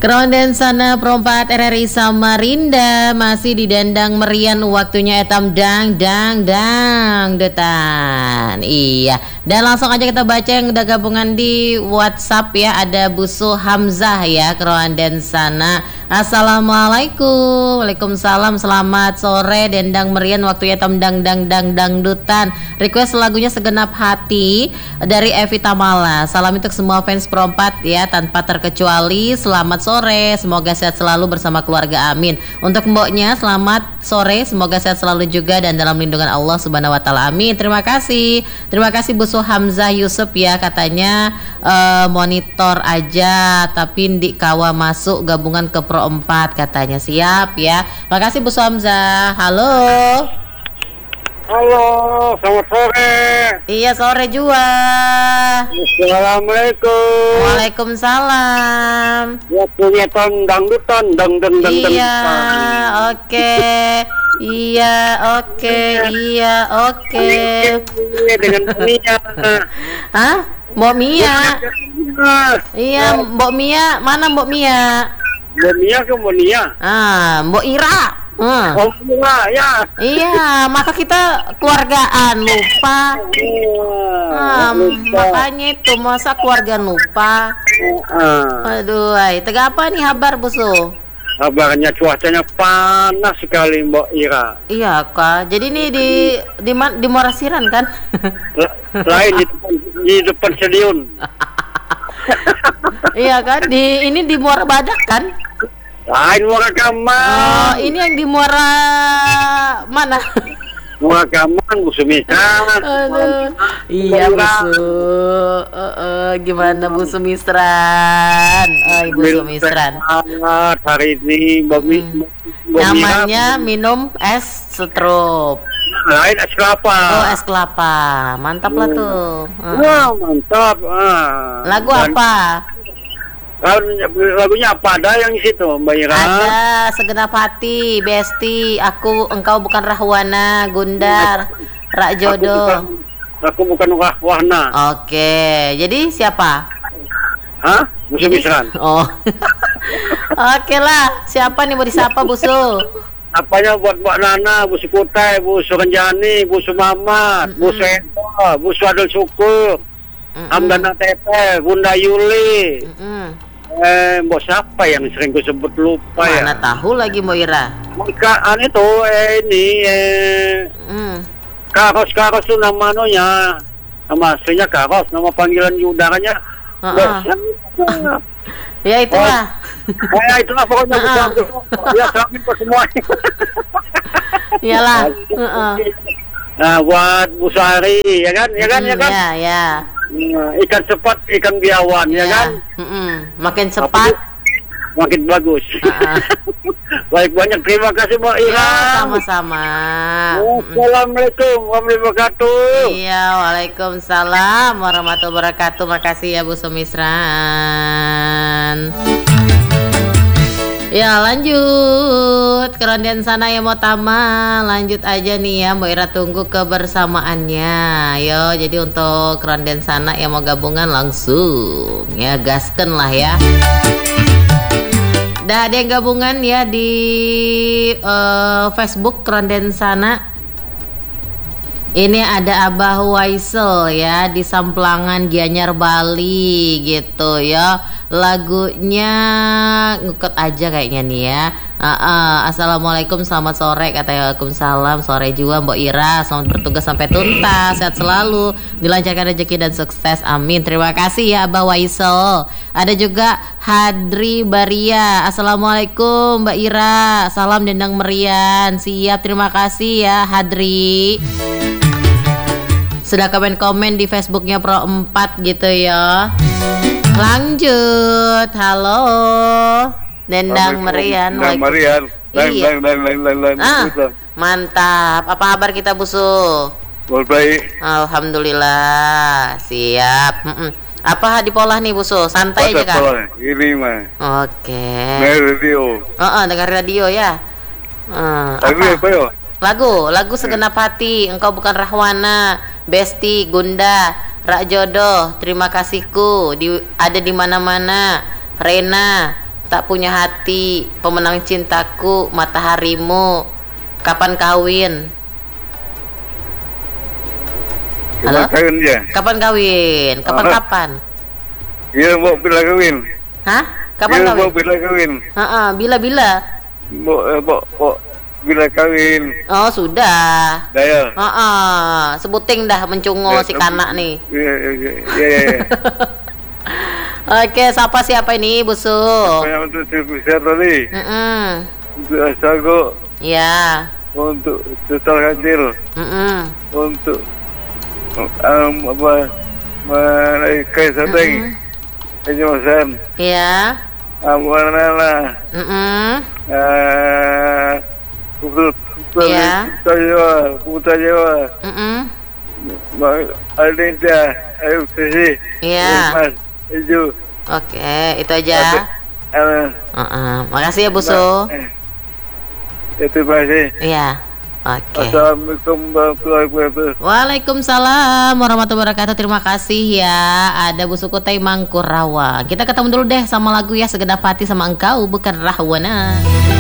Keronden sana perompat RRI Samarinda masih didandang merian waktunya etam dang detan. Iya. Dan langsung aja kita baca yang udah gabungan di WhatsApp ya. Ada Busu Hamzah ya Keronden sana. Assalamualaikum. Waalaikumsalam. Selamat sore dendang merian waktunya etam dang dutan. Request lagunya Segenap Hati dari Evi Tamala. Salam untuk semua fans perompat ya tanpa terkecuali. Selamat sore, semoga sehat selalu bersama keluarga, amin. Untuk mboknya selamat sore, semoga sehat selalu juga dan dalam lindungan Allah Subhanahu wa taala, amin. Terima kasih Busu Hamzah Yusuf ya, katanya monitor aja tapi di kawa masuk gabungan ke Pro 4 katanya. Siap ya. Makasih Busu Hamzah. Halo, selamat sore. Iya sore juga. Assalamualaikum. Waalaikumsalam. Ya punya dangdutan, dang. Iya, oke. Iya, oke. Dengan Mia. Hah? Mbok Mia? Iya, Mbok Mia. Mana Mbok Mia? Mbok Mia ke Mbok Nia? Mbok Ira. Oh ya. Iya, maka kita keluargaan lupa. Makanya itu masa keluarga lupa. Aduh, tega apa nih kabar Busu? Kabarnya cuacanya panas sekali Mbok Ira. Iya kak. Jadi ini di Morasiran kan? Lain di depan stadion. Iya kan? Ini di Muara Badak kan? Lain Muara Kamang. Oh, ini yang di Muara mana? Muara Kamang, Busu Misran. Aduh. Iya Busu. Gimana Busu Misran? Busu Misran. Hari ini namanya minum es strup. Lain es kelapa. Oh, es kelapa. Mantap lah tuh. Wah, mantap. Lagu apa? Lagunya apa ada yang di situ, Mbak Ira? Ada Segenap Hati, Besti, Engkau Bukan Rahwana, Gundar, Rak Jodoh. Aku bukan Rahwana. Oke, jadi siapa? Hah? Busu Misran. Oh. Oke lah, siapa nih mau disapa Busu? Apanya buat Mbak Nana, Busu Kutai, Busu Renjani, Busu Mamat, Busu Endo, Busu Adul Syukur, Hamdana Tete, Bunda Yuli. Mbok siapa yang sering ku sebut lupa ya? Mana tahu lagi Mbok Ira. Bukaan itu Karos tuh namanya. Nama aslinya Karos, nama panggilan di udaranya. Ya itulah. Itulah pokoknya. Ya selamat buat semuanya. Iyalah. Nah, buat Bu Sari, ya kan? Ya. Ikan cepat, ikan biawan, ya kan? Makin cepat, makin bagus. Baik, banyak terima kasih Mbak Ira. Ya, sama-sama. Assalamualaikum warahmatullahi wabarakatuh. Iya, waalaikumsalam warahmatullahi wabarakatuh. Makasih ya Bu Sumisran. Ya lanjut kerondian sana ya mau tama. Lanjut aja nih ya Mbak Ira, tunggu kebersamaannya. Yo, jadi untuk kerondian sana yang mau gabungan langsung ya gasken lah ya. Dah ada yang gabungan ya di Facebook kerondian sana. Ini ada Abah Waisel ya di Samplangan Gianyar Bali gitu ya. Lagunya ngikut aja kayaknya nih ya. Assalamualaikum, selamat sore, katanya. Waalaikumsalam, sore juga Mbok Ira. Selamat bertugas sampai tuntas, sehat selalu, dilancarkan rezeki dan sukses, amin. Terima kasih ya Abah Waisel. Ada juga Hadri Baria. Assalamualaikum Mbak Ira, salam dendang merian. Siap, terima kasih ya Hadri. Sudah komen-komen di Facebooknya Pro 4 gitu ya. Lanjut, halo dendang merian. Dendang merian. Iya. Mantap. Apa kabar kita Busu? Baik. Alhamdulillah. Siap. Apa di pola nih Busu? Santai aja kan? Ini mah. Oke. Radio. Dengar radio ya. Lagu apa ya? Lagu Segenap Hati, Engkau Bukan Rahwana, Besti, Gunda, Rak Jodoh, Terima Kasihku, ada di mana-mana, Rena, tak punya hati, pemenang cintaku, mataharimu, kapan kawin? Halo? Kawin dia. Kapan kawin? Kapan-kapan? Ya, mau bila kawin. Hah? Kapan Ya, kawin? mau bila kawin. Bila-bila. Mau bila kawin. Oh, sudah. Daya. Sebuting dah mencungo si kanak nih. Ya. Oke, siapa ini, Busu? Banyak untuk sebesar tadi. Untuk asago. Ya. Untuk total kecil. Untuk menaikkan sateng. Kejemasan. Ya. Amanana. Putra Jawa. Alinda, ayo sih. Iya. Mas, hijau. Oke, itu aja. Makasih ya, Busu. Terima kasih. Iya. Oke. Assalamualaikum warahmatullahi wabarakatuh. Waalaikumsalam warahmatullahi wabarakatuh. Terima kasih ya. Ada Busu Kutai Mangkurawa. Kita ketemu dulu deh sama lagu ya, Segenap Hati sama Engkau Bukan Rahwana.